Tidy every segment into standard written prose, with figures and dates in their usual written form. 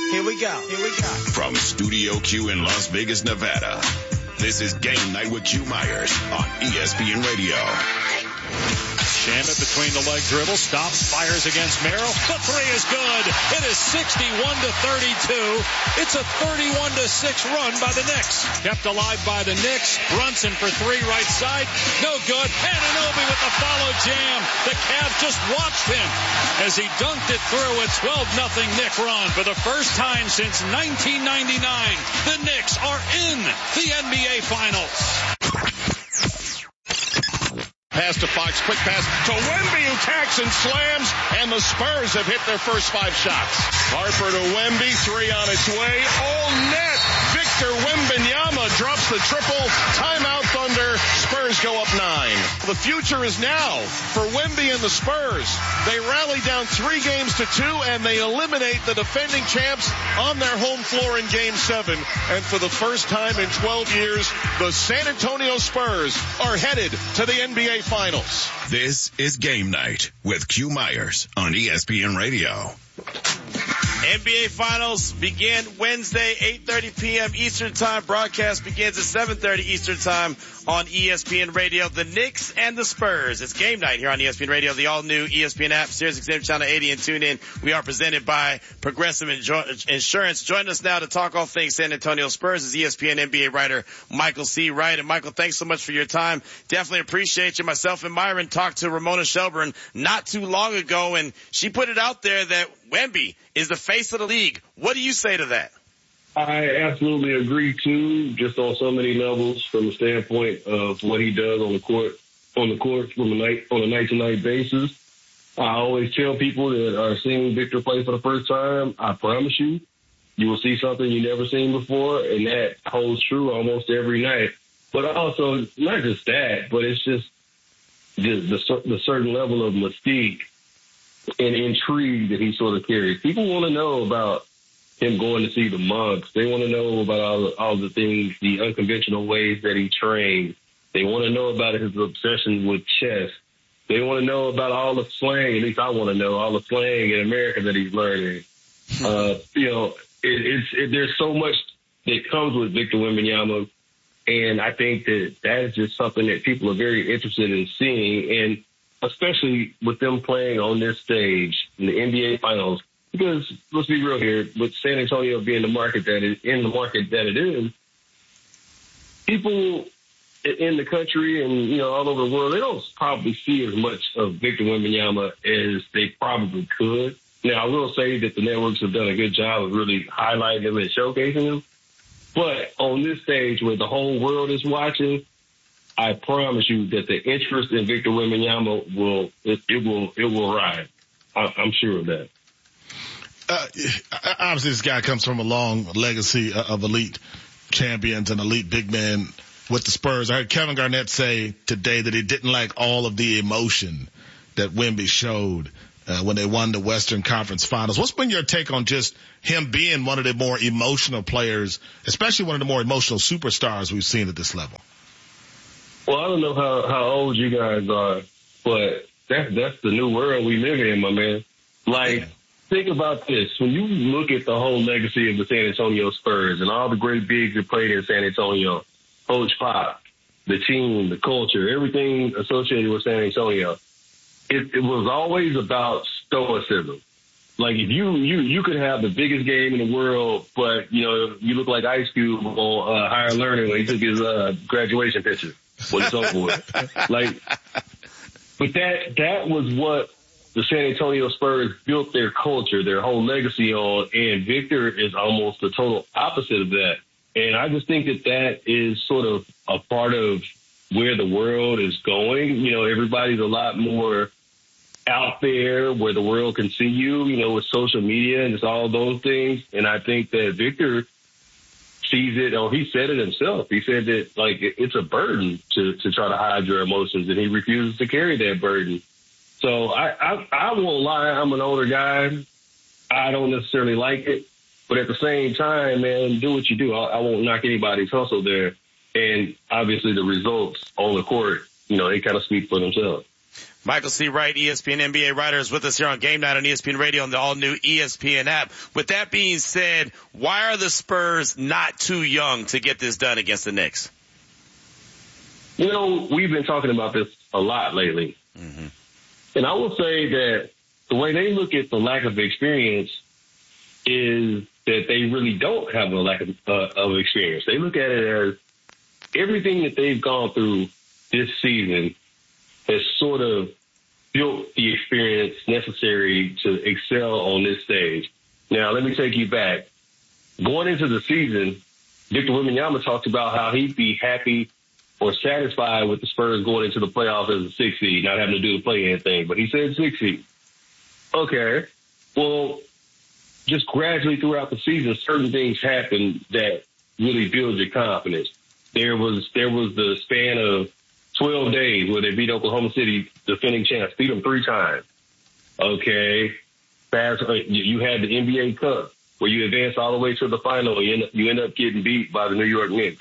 Here we go. From Studio Q in Las Vegas, Nevada, this is Game Night with Q Myers on ESPN Radio. Shamet between the leg dribble, stops, fires against Merrill. The three is good. It is 61-32. It's a 31-6 run by the Knicks. Kept alive by the Knicks. Brunson for three, right side. No good. Anunoby with the follow jam. The Cavs just watched him as he dunked it through a 12-0 Knick run. For the first time since 1999, the Knicks are in the NBA Finals. Pass to Fox, quick pass to Wemby, who tacks and slams, and the Spurs have hit their first 5 shots. Harper to Wemby, 3 on its way, all net. Victor Wembanyama drops the triple. Timeout Thunder. Spurs go up 9. The future is now for Wemby and the Spurs. They rally down 3 games to 2, and they eliminate the defending champs on their home floor in Game 7. And for the first time in 12 years, the San Antonio Spurs are headed to the NBA Finals. This is Game Night with Q Myers on ESPN Radio. NBA Finals begin Wednesday, 8:30 p.m. Eastern Time. Broadcast begins at 7:30 Eastern Time on ESPN Radio. The Knicks and the Spurs. It's Game Night here on ESPN Radio, the all-new ESPN app, Sirius XM Channel 80, and tune in. We are presented by Progressive Insurance. Join us now to talk all things San Antonio Spurs is ESPN NBA writer Michael C. Wright. And Michael, thanks so much for your time. Definitely appreciate you. Myself and Myron talked to Ramona Shelburne not too long ago, and she put it out there that Wemby is the face of the league. What do you say to that? I absolutely agree too, just on so many levels from the standpoint of what he does on the court on a night-to-night basis. I always tell people that are seeing Victor play for the first time, I promise you, you will see something you've never seen before, and that holds true almost every night. But also, not just that, but it's just the certain level of mystique and intrigue that he sort of carries. People want to know about him going to see the monks. They want to know about all the things, the unconventional ways that he trains. They want to know about his obsession with chess. They want to know about all the slang, at least I want to know, all the slang in America that he's learning. There's so much that comes with Victor Wembanyama, and I think that is just something that people are very interested in seeing, and especially with them playing on this stage in the NBA Finals. Because let's be real here, with San Antonio being the market that it is, people in the country and, all over the world, they don't probably see as much of Victor Wembanyama as they probably could. Now, I will say that the networks have done a good job of really highlighting him and showcasing him. But on this stage where the whole world is watching, I promise you that the interest in Victor Wembanyama will rise. I'm sure of that. Obviously, this guy comes from a long legacy of elite champions and elite big men with the Spurs. I heard Kevin Garnett say today that he didn't like all of the emotion that Wemby showed when they won the Western Conference Finals. What's been your take on just him being one of the more emotional players, especially one of the more emotional superstars we've seen at this level? Well, I don't know how old you guys are, but that's the new world we live in, my man. Think about this. When you look at the whole legacy of the San Antonio Spurs and all the great bigs that played in San Antonio, Coach Pop, the team, the culture, everything associated with San Antonio, it was always about stoicism. Like, if you could have the biggest game in the world, but, you look like Ice Cube on Higher Learning when he took his graduation picture. Well, it's over with. But that was what the San Antonio Spurs built their culture, their whole legacy on, and Victor is almost the total opposite of that. And I just think that is sort of a part of where the world is going. Everybody's a lot more out there where the world can see you, with social media and just all those things. And I think that Victor sees it, or he said it himself. He said that, it's a burden to try to hide your emotions, and he refuses to carry that burden. So I won't lie, I'm an older guy. I don't necessarily like it. But at the same time, man, do what you do. I won't knock anybody's hustle there. And obviously the results on the court, they kind of speak for themselves. Michael C. Wright, ESPN NBA writer, is with us here on Game Night on ESPN Radio and the all-new ESPN app. With that being said, why are the Spurs not too young to get this done against the Knicks? You know, we've been talking about this a lot lately. Mm-hmm. And I will say that the way they look at the lack of experience is that they really don't have a lack of experience. They look at it as everything that they've gone through this season has sort of built the experience necessary to excel on this stage. Now, let me take you back. Going into the season, Victor Wembanyama talked about how he'd be happy or satisfied with the Spurs going into the playoffs as a 6 seed, not having to do the play-in thing. But he said 6 seed. Okay. Well, just gradually throughout the season, certain things happen that really build your confidence. There was the span of 12 days where they beat Oklahoma City, defending champs, beat them 3 times. Okay. You had the NBA Cup where you advanced all the way to the final. You end up getting beat by the New York Knicks.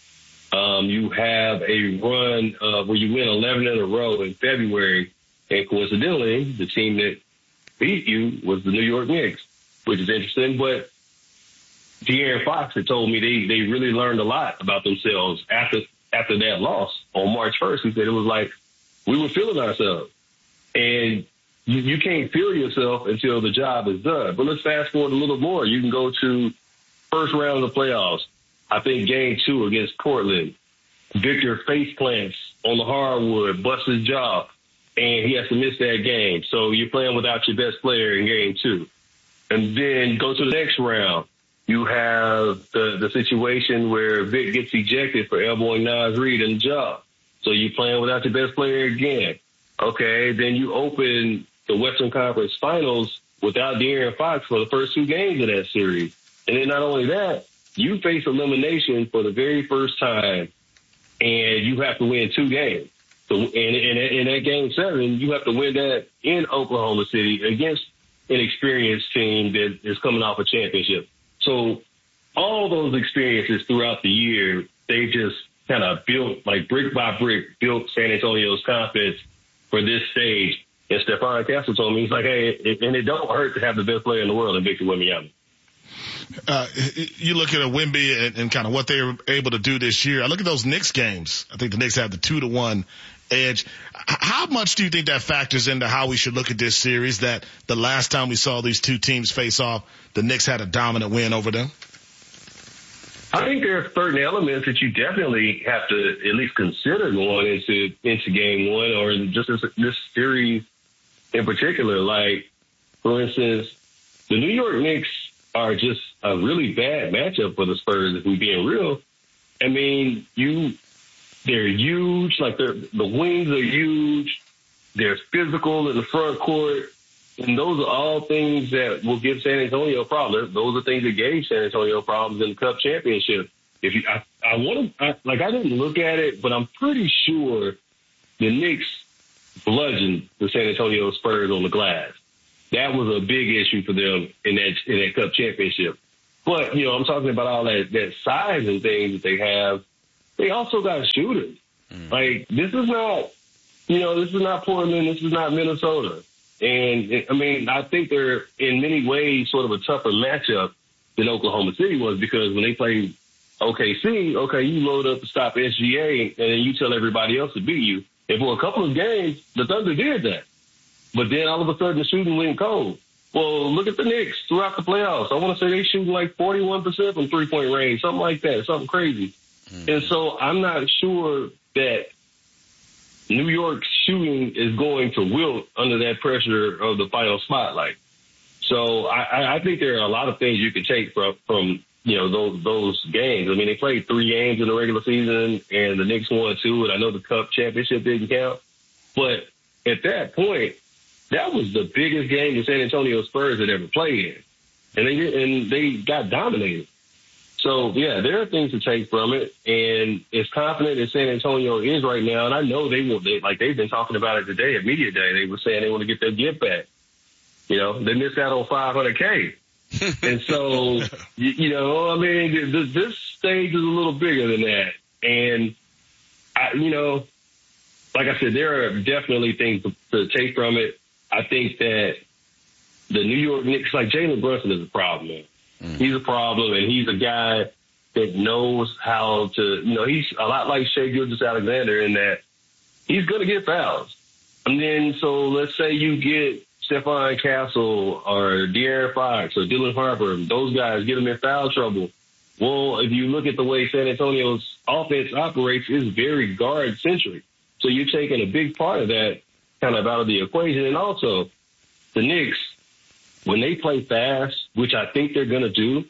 You have a run where you win 11 in a row in February. And coincidentally, the team that beat you was the New York Knicks, which is interesting. But De'Aaron Fox had told me they really learned a lot about themselves after that loss on March 1st. He said it was like we were feeling ourselves. And you can't feel yourself until the job is done. But let's fast forward a little more. You can go to first round of the playoffs. I think game 2 against Portland. Victor face plants on the hardwood, busts his jaw, and he has to miss that game. So you're playing without your best player in game 2. And then go to the next round. You have the situation where Vic gets ejected for elbowing Naz Reid in the jaw. So you're playing without your best player again. Okay, then you open the Western Conference Finals without De'Aaron Fox for the first 2 games of that series. And then not only that, you face elimination for the very first time, and you have to win 2 games. So in that game 7, you have to win that in Oklahoma City against an experienced team that is coming off a championship. So all those experiences throughout the year, they just kind of built, like brick by brick, built San Antonio's confidence for this stage. And Stephon Castle told me, he's like, hey, and it don't hurt to have the best player in the world in Victor Wembanyama. You look at a Wemby and kind of what they were able to do this year. I look at those Knicks games. I think the Knicks have the 2-1 edge. How much do you think that factors into how we should look at this series, that the last time we saw these 2 teams face off, the Knicks had a dominant win over them? I think there are certain elements that you definitely have to at least consider going into game 1 or just this series in particular. Like, for instance, the New York Knicks are just a really bad matchup for the Spurs, if we're being real. I mean, they're huge. Like, the wings are huge. They're physical in the front court. And those are all things that will give San Antonio problems. Those are things that gave San Antonio problems in the Cup championship. I didn't look at it, but I'm pretty sure the Knicks bludgeoned the San Antonio Spurs on the glass. That was a big issue for them in that Cup championship. But, you know, I'm talking about all that size and things that they have. They also got shooters. Like, this is not Portland. This is not Minnesota. And, I mean, I think they're in many ways sort of a tougher matchup than Oklahoma City was, because when they played OKC, okay, you load up to stop SGA and then you tell everybody else to beat you. And for a couple of games, the Thunder did that. But then all of a sudden the shooting went cold. Well, look at the Knicks throughout the playoffs. I want to say they shoot like 41% from 3-point range, something like that, something crazy. And so I'm not sure that New York's shooting is going to wilt under that pressure of the final spotlight. So I think there are a lot of things you can take from you know, those games. I mean, they played 3 games in the regular season, and the Knicks won 2, and I know the Cup championship didn't count. But at that point, that was the biggest game the San Antonio Spurs had ever played in. And they got dominated. So, yeah, there are things to take from it. And as confident as San Antonio is right now, and I know they've been talking about it today at Media Day. They were saying they want to get their get back. You know, they missed out on $500K. And so, you know, I mean, this stage is a little bigger than that. And, like I said, there are definitely things to take from it. I think that the New York Knicks, like Jalen Brunson is a problem, man. He's a problem, and he's a guy that knows how to, he's a lot like Shai Gilgeous-Alexander in that he's going to get fouls. And then, so let's say you get Stephon Castle or De'Aaron Fox or Dylan Harper, those guys get them in foul trouble. Well, if you look at the way San Antonio's offense operates, it's very guard-centric. So you're taking a big part of that kind of out of the equation. And also, the Knicks, when they play fast, which I think they're going to do,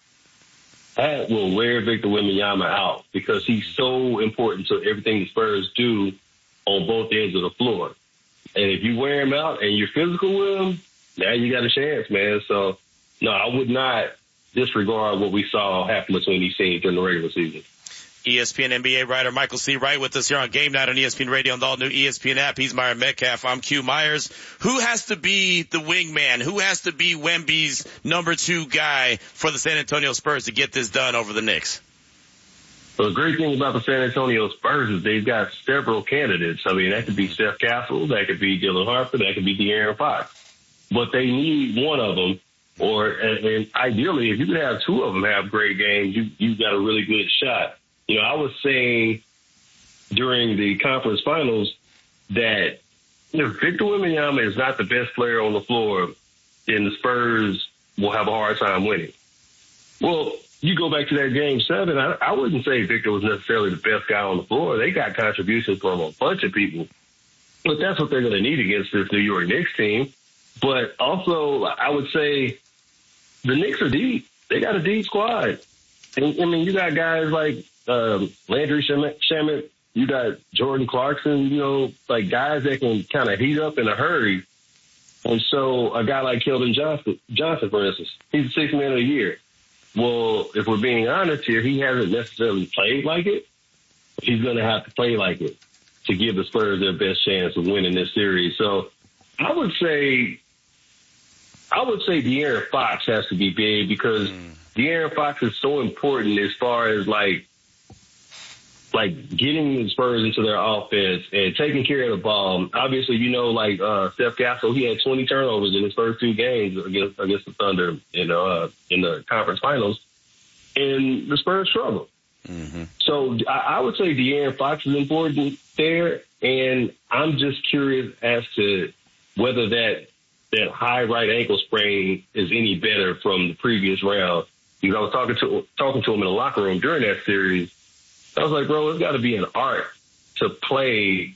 that will wear Victor Wembanyama out because he's so important to everything the Spurs do on both ends of the floor. And if you wear him out and you're physical with him, now you got a chance, man. So, no, I would not disregard what we saw happen between these teams during the regular season. ESPN NBA writer Michael C. Wright with us here on Game Night on ESPN Radio and the all-new ESPN app. He's Myron Metcalf. I'm Q Myers. Who has to be the wingman? Who has to be Wemby's number 2 guy for the San Antonio Spurs to get this done over the Knicks? So the great thing about the San Antonio Spurs is they've got several candidates. I mean, that could be Steph Castle, that could be Dylan Harper, that could be De'Aaron Fox. But they need one of them, and ideally, if you could have 2 of them have great games, you've got a really good shot. I was saying during the conference finals that if Victor Wembanyama is not the best player on the floor, then the Spurs will have a hard time winning. Well, you go back to that Game 7, I wouldn't say Victor was necessarily the best guy on the floor. They got contributions from a bunch of people. But that's what they're going to need against this New York Knicks team. But also, I would say the Knicks are deep. They got a deep squad. And, I mean, you got guys like Landry Shamet, you got Jordan Clarkson, like guys that can kind of heat up in a hurry. And so a guy like Keldon Johnson, for instance, he's the 6th man of the year. Well, if we're being honest here, he hasn't necessarily played like it. He's going to have to play like it to give the Spurs their best chance of winning this series. So I would say De'Aaron Fox has to be big because De'Aaron Fox is so important as far as like getting the Spurs into their offense and taking care of the ball. Obviously, Steph Castle, he had 20 turnovers in his first 2 games against the Thunder in the conference finals, and the Spurs struggled. Mm-hmm. So I would say De'Aaron Fox is important there, and I'm just curious as to whether that high right ankle sprain is any better from the previous round. Because I was talking to him in the locker room during that series. I was like, bro, it's got to be an art to play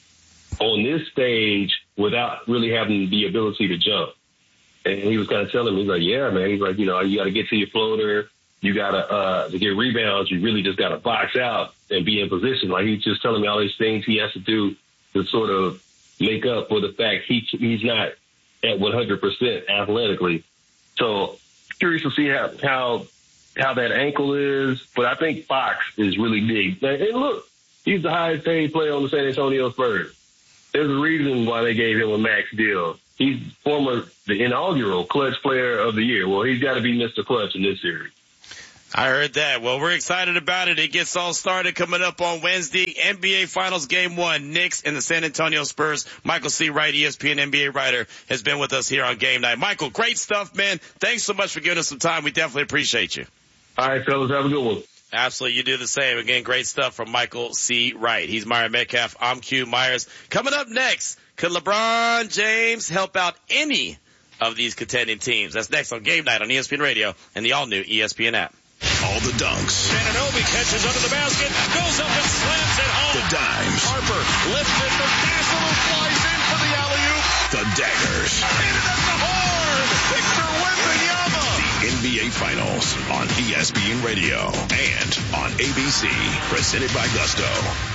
on this stage without really having the ability to jump. And he was kind of telling me, he's like, yeah, man. He's like, you got to get to your floater. You got to get rebounds. You really just got to box out and be in position. Like, he's just telling me all these things he has to do to sort of make up for the fact he's not at 100% athletically. So curious to see how that ankle is, but I think Fox is really big. And look, he's the highest paid player on the San Antonio Spurs. There's a reason why they gave him a max deal. He's the inaugural Clutch Player of the Year. Well, he's got to be Mr. Clutch in this series. I heard that. Well, we're excited about it. It gets all started coming up on Wednesday. NBA Finals Game 1, Knicks and the San Antonio Spurs. Michael C. Wright, ESPN NBA writer, has been with us here on Game Night. Michael, great stuff, man. Thanks so much for giving us some time. We definitely appreciate you. All right, fellas. Have a good one. Absolutely. You do the same. Again, great stuff from Michael C. Wright. He's Myron Metcalf. I'm Q Myers. Coming up next, could LeBron James help out any of these contending teams? That's next on Game Night on ESPN Radio and the all-new ESPN app. All the dunks. Anunoby catches under the basket, goes up and slams it home. The dimes. Harper lifted, the Dazzler flies in for the alley-oop. The daggers. Hit it at the horn. Victor Wembanyama. The NBA Finals on ESPN Radio and on ABC. Presented by Gusto.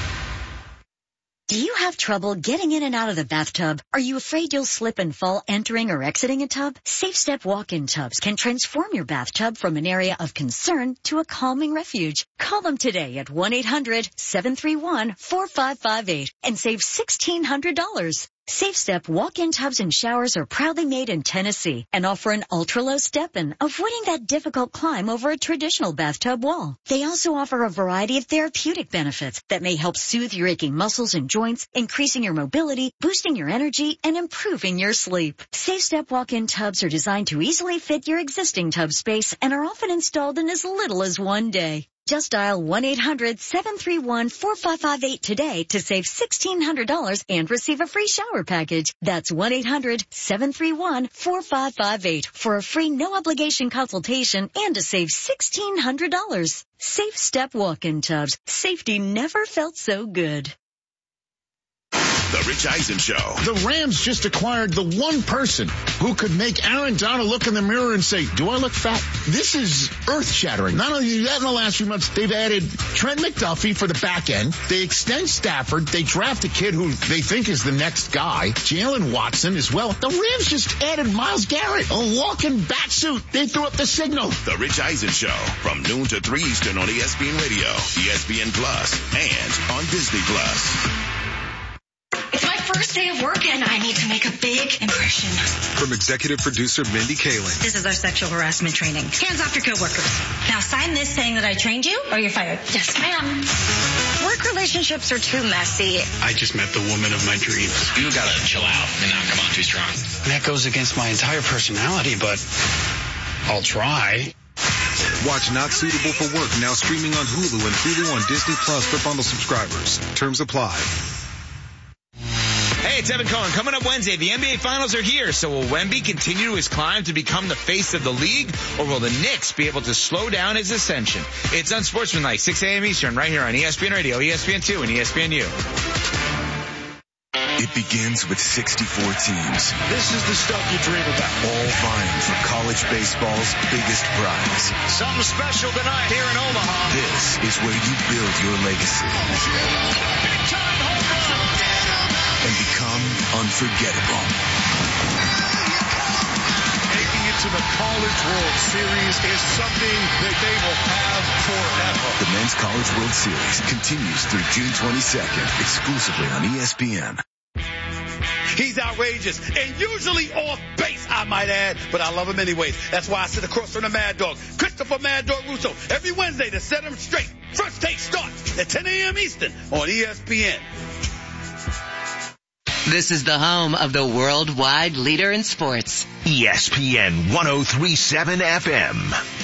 Do you have trouble getting in and out of the bathtub? Are you afraid you'll slip and fall entering or exiting a tub? Safe Step walk-in tubs can transform your bathtub from an area of concern to a calming refuge. Call them today at 1-800-731-4558 and save $1,600. Safe Step walk-in tubs and showers are proudly made in Tennessee and offer an ultra-low step-in, avoiding that difficult climb over a traditional bathtub wall. They also offer a variety of therapeutic benefits that may help soothe your aching muscles and joints, increasing your mobility, boosting your energy, and improving your sleep. Safe Step walk-in tubs are designed to easily fit your existing tub space and are often installed in as little as one day. Just dial 1-800-731-4558 today to save $1,600 and receive a free shower package. That's 1-800-731-4558 for a free no-obligation consultation and to save $1,600. Safe Step walk-in tubs. Safety never felt so good. The Rich Eisen Show. The Rams just acquired the one person who could make Aaron Donald look in the mirror and say, do I look fat? This is earth-shattering. Not only that, in the last few months, they've added Trent McDuffie for the back end. They extend Stafford. They draft a kid who they think is the next guy, Jalen Watson as well. The Rams just added Myles Garrett, a walking bat suit. They threw up the signal. The Rich Eisen Show from noon to 3 Eastern on ESPN Radio, ESPN Plus, and on Disney Plus. It's my first day of work and I need to make a big impression. From executive producer Mindy Kaling. This is our sexual harassment training. Hands off your coworkers. Now sign this saying that I trained you or you're fired. Yes, ma'am. Work relationships are too messy. I just met the woman of my dreams. You gotta chill out and not come on too strong. That goes against my entire personality, but I'll try. Watch Not Suitable for Work now streaming on Hulu and Hulu on Disney Plus for bundle subscribers. Terms apply. Hey, it's Evan Cohen. Coming up Wednesday, the NBA Finals are here. So will Wemby continue his climb to become the face of the league, or will the Knicks be able to slow down his ascension? It's Unsportsmanlike, 6 a.m. Eastern, right here on ESPN Radio, ESPN2, and ESPNU. It begins with 64 teams. This is the stuff you dream about. All vying for college baseball's biggest prize. Something special tonight here in Omaha. This is where you build your legacy. Big time home run. And become unforgettable. Making it to the College World Series is something that they will have forever. The Men's College World Series continues through June 22nd, exclusively on ESPN. He's outrageous and usually off base, I might add, but I love him anyways. That's why I sit across from the Mad Dog, Christopher Mad Dog Russo, every Wednesday to set him straight. First Take starts at 10 a.m. Eastern on ESPN. This is the home of the worldwide leader in sports. ESPN 103.7 FM.